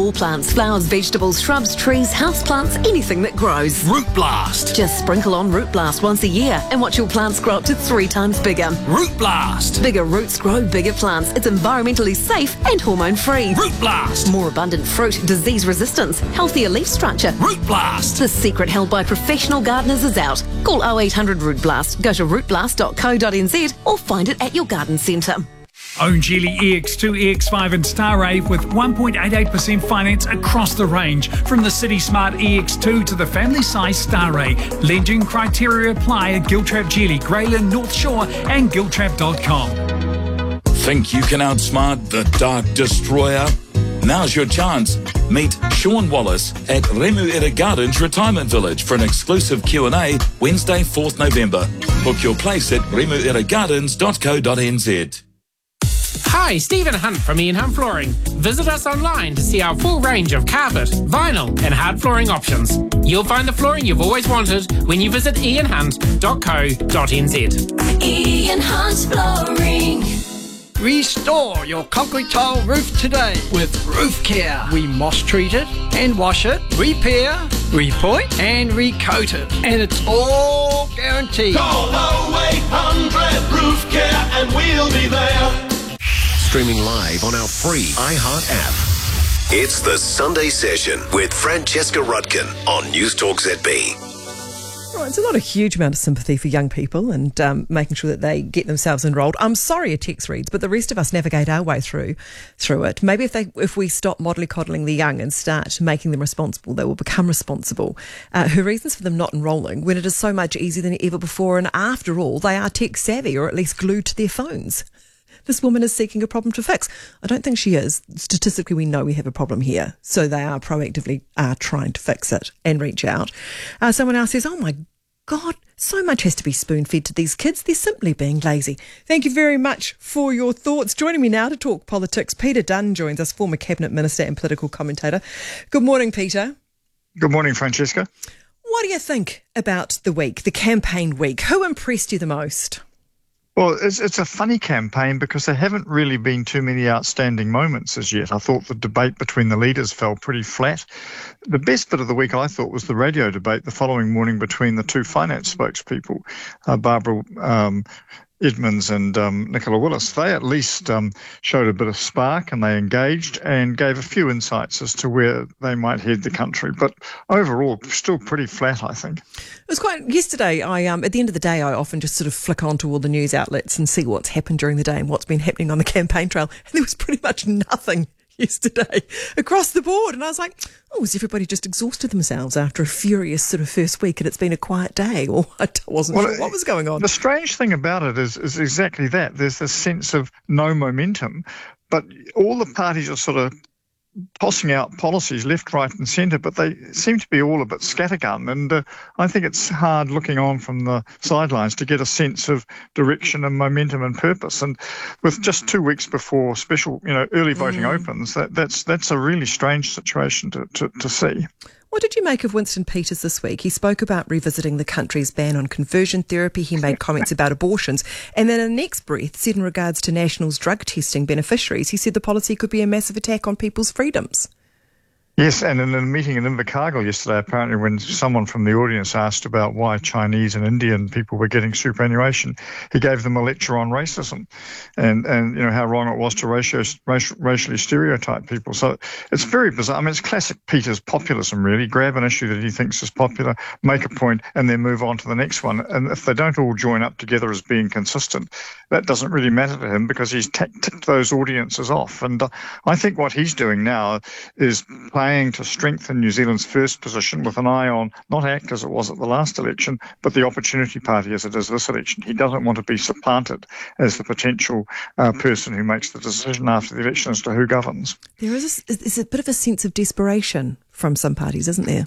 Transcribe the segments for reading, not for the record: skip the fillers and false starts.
all plants, flowers, vegetables, shrubs, trees, houseplants, anything that grows. Root Blast. Just sprinkle on Root Blast once a year and watch your plants grow up to 3 times bigger. Root Blast. Bigger roots grow bigger plants. It's environmentally safe and hormone-free. Root Blast. More abundant fruit, disease resistance, healthier leaf structure. Root Blast. The secret held by professional gardeners is out. Call 0800 Root Blast, go to rootblast.co.nz or find it at your garden centre. Own Geely EX2, EX5 and Starray with 1.88% finance across the range. From the City Smart EX2 to the family size Starray. Legend criteria apply at Giltrap Geely, Greyland, North Shore and Giltrap.com. Think you can outsmart the Dark Destroyer? Now's your chance. Meet Sean Wallace at Remuera Gardens Retirement Village for an exclusive Q&A Wednesday, 4th November. Book your place at remueragardens.co.nz. Hi, Stephen Hunt from Ian Hunt Flooring. Visit us online to see our full range of carpet, vinyl and hard flooring options. You'll find the flooring you've always wanted when you visit ianhunt.co.nz. Ian Hunt Flooring. Restore your concrete tile roof today with Roof Care. We moss treat it and wash it, repair, repoint and recoat it. And it's all guaranteed. Call 0800 Roof Care and we'll be there. Streaming live on our free iHeart app. It's the Sunday Session with Francesca Rudkin on News Talk ZB. Right, it's not a huge amount of sympathy for young people and making sure that they get themselves enrolled. I'm sorry a text reads, but the rest of us navigate our way through it. Maybe if we stop mollycoddling the young and start making them responsible, they will become responsible. Her reasons for them not enrolling when it is so much easier than ever before, and after all, they are tech savvy or at least glued to their phones. This woman is seeking a problem to fix. I don't think she is. Statistically, we know we have a problem here. So they are proactively trying to fix it and reach out. Someone else says, oh my God, so much has to be spoon-fed to these kids. They're simply being lazy. Thank you very much for your thoughts. Joining me now to talk politics, Peter Dunn joins us, former Cabinet Minister and political commentator. Good morning, Peter. Good morning, Francesca. What do you think about the week, the campaign week? Who impressed you the most? Well, it's a funny campaign because there haven't really been too many outstanding moments as yet. I thought the debate between the leaders fell pretty flat. The best bit of the week, I thought, was the radio debate the following morning between the two finance spokespeople, Barbara Edmonds and Nicola Willis. They at least showed a bit of spark and they engaged and gave a few insights as to where they might head the country. But overall, still pretpretty flat, I think. It was quite... Yesterday, at the end of the day, I often just sort of flick onto all the news outlets and see what's happened during the day and what's been happening on the campaign trail. And there was pretty much nothing yesterday across the board. And I was like, oh, has everybody just exhausted themselves after a furious sort of first week and it's been a quiet day? Or I wasn't sure what was going on. The strange thing about it is exactly that. There's this sense of no momentum, but all the parties are sort of tossing out policies left, right and centre, but they seem to be all a bit scattergun. And I think it's hard looking on from the sidelines to get a sense of direction and momentum and purpose. And with just 2 weeks before special, early voting opens, that's a really strange situation to see. What did you make of Winston Peters this week? He spoke about revisiting the country's ban on conversion therapy. He made comments about abortions. And then in the next breath, said in regards to National's drug testing beneficiaries, he said the policy could be a massive attack on people's freedoms. Yes, and in a meeting in Invercargill yesterday, apparently when someone from the audience asked about why Chinese and Indian people were getting superannuation, he gave them a lecture on racism and how wrong it was to racially stereotype people. So it's very bizarre. I mean, it's classic Peters populism, really. Grab an issue that he thinks is popular, make a point, and then move on to the next one. And if they don't all join up together as being consistent, that doesn't really matter to him because he's ticked those audiences off. And I think what he's doing now is playing to strengthen New Zealand's first position with an eye on not ACT as it was at the last election, but the Opportunity Party as it is this election. He doesn't want to be supplanted as the potential person who makes the decision after the election as to who governs. There is a bit of a sense of desperation from some parties, isn't there?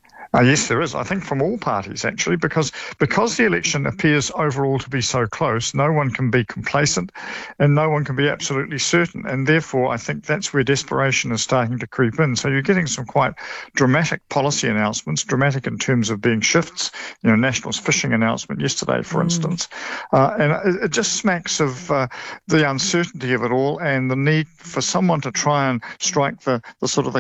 Yes, there is. I think from all parties, actually, because the election appears overall to be so close, no one can be complacent and no one can be absolutely certain. And therefore, I think that's where desperation is starting to creep in. So you're getting some quite dramatic policy announcements, dramatic in terms of being shifts, National's fishing announcement yesterday, for instance. And it just smacks of the uncertainty of it all and the need for someone to try and strike the sort of the